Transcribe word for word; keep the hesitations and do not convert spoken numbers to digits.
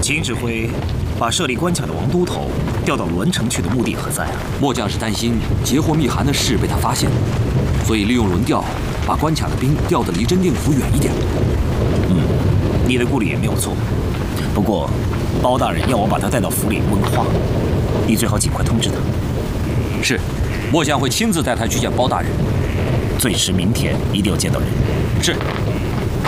秦指挥把设立关卡的王都头调到栾城去的目的何在啊？ 末将是担心截获密函的事被他发现，所以利用轮调把关卡的兵调得离真定府远一点。 嗯，你的顾虑也没有错。不过，包大人要我把他带到府里问话，你最好尽快通知他。 是，末将会亲自带他去见包大人。 最迟明天一定要见到人。 是。